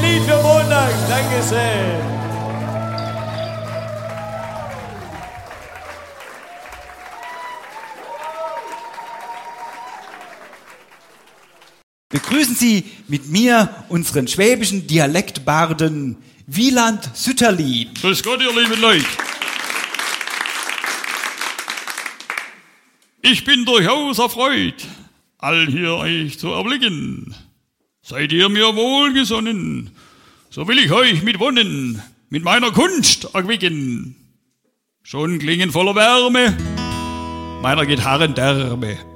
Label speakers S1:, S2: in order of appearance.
S1: Lied für Montag. Danke sehr.
S2: Begrüßen Sie mit mir unseren schwäbischen Dialektbarden Wieland Sütterlin.
S3: Grüß Gott, ihr lieben Leute. Ich bin durchaus erfreut, all hier euch zu erblicken. Seid ihr mir wohlgesonnen, so will ich euch mit Wonnen, mit meiner Kunst erquicken. Schon klingen voller Wärme meiner Gitarren Därme.